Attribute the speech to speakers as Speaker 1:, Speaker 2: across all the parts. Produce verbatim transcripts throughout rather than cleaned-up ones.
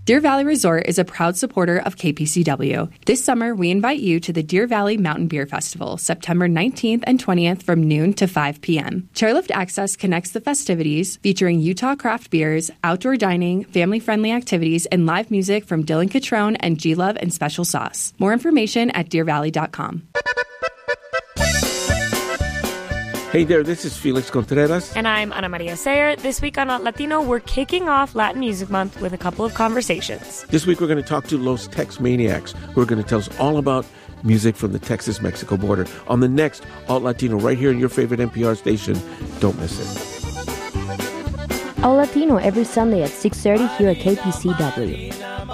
Speaker 1: Deer Valley Resort is a proud supporter of K P C W. This summer, we invite you to the Deer Valley Mountain Beer Festival, September nineteenth and twentieth from noon to five p.m. Chairlift Access connects the festivities, featuring Utah craft beers, outdoor dining, family-friendly activities, and live music from Dylan Catrone and G-Love and Special Sauce. More information at deer valley dot com.
Speaker 2: Hey there, this is Felix Contreras.
Speaker 3: And I'm Ana Maria Sayer. This week on Alt Latino, we're kicking off Latin Music Month with a couple of conversations.
Speaker 2: This week we're going to talk to Los Tex Maniacs, who are going to tell us all about music from the Texas-Mexico border on the next Alt Latino right here in your favorite N P R station. Don't miss it.
Speaker 4: Alt Latino every Sunday at six thirty here at K P C W.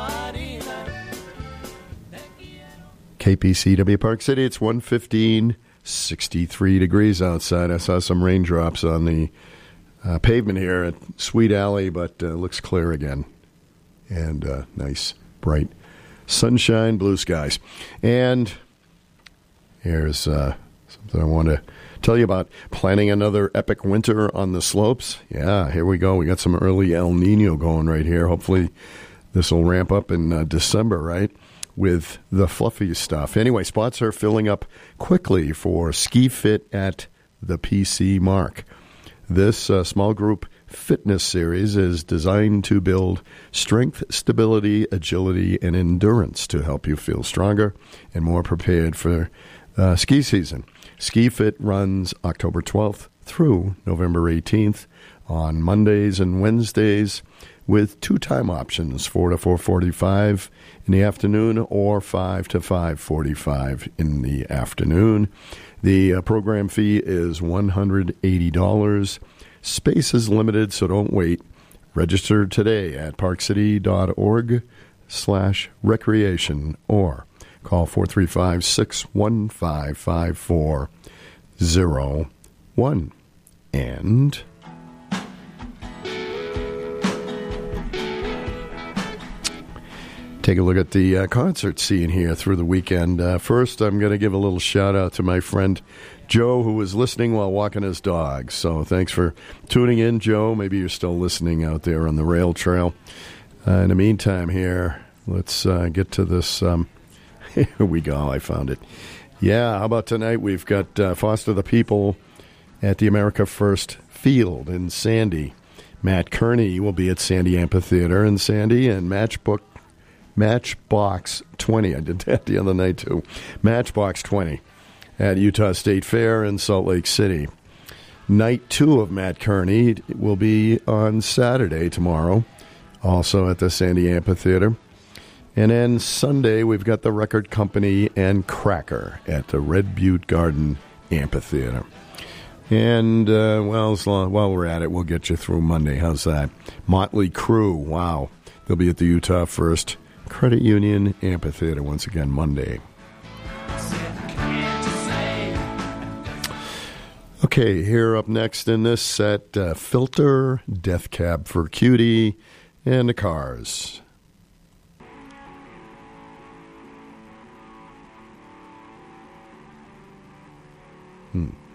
Speaker 5: K P C W Park City, it's one fifteen. sixty-three degrees outside. I saw some raindrops on the uh, pavement here at Sweet Alley, but uh, looks clear again. And uh, nice, bright sunshine, blue skies. And here's uh, something I want to tell you about. Planning another epic winter on the slopes. Yeah, here we go. We got some early El Nino going right here. Hopefully this will ramp up in uh, December, right? With the fluffy stuff. Anyway, spots are filling up quickly for Ski Fit at the P C Mark. This uh, small group fitness series is designed to build strength, stability, agility, and endurance to help you feel stronger and more prepared for uh, ski season. Ski Fit runs October twelfth through November eighteenth on Mondays and Wednesdays, with two time options, four to four forty-five in the afternoon or five to five forty-five in the afternoon. The uh, program fee is one hundred eighty dollars. Space is limited, so don't wait. Register today at parkcity.org slash recreation or call four three five, six one five, five four zero one. And take a look at the uh, concert scene here through the weekend. Uh, first, I'm going to give a little shout-out to my friend Joe, who was listening while walking his dog. So thanks for tuning in, Joe. Maybe you're still listening out there on the rail trail. Uh, in the meantime here, let's uh, get to this. Um, here we go. I found it. Yeah, how about tonight? We've got uh, Foster the People at the America First Field in Sandy. Matt Kearney will be at Sandy Amphitheater in Sandy, and Matchbook Matchbox twenty. I did that the other night, too. Matchbox twenty at Utah State Fair in Salt Lake City. Night two of Matt Kearney will be on Saturday, tomorrow, also at the Sandy Amphitheater. And then Sunday, we've got the Record Company and Cracker at the Red Butte Garden Amphitheater. And, uh, well, as long, while we're at it, we'll get you through Monday. How's that? Motley Crue, wow. They'll be at the Utah First Credit Union Amphitheater once again Monday. Okay, here up next in this set, uh, Filter, Death Cab for Cutie, and the Cars. Hmm.